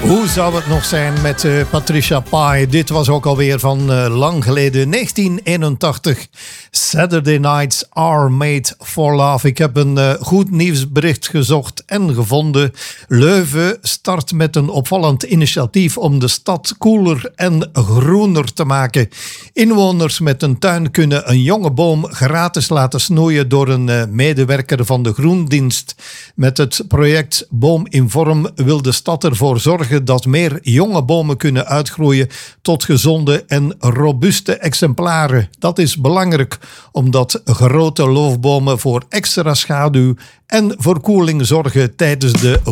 Hoe zou het nog zijn met Patricia Pai? Dit was ook alweer van lang geleden, 1981. Saturday Nights Are Made for Love. Ik heb een goed nieuwsbericht gezocht en gevonden. Leuven start met een opvallend initiatief om de stad koeler en groener te maken. Inwoners met een tuin kunnen een jonge boom gratis laten snoeien door een medewerker van de Groendienst. Met het project Boom in Vorm wil de stad ervoor zorgen dat meer jonge bomen kunnen uitgroeien tot gezonde en robuuste exemplaren. Dat is belangrijk, omdat grote loofbomen voor extra schaduw en verkoeling zorgen tijdens de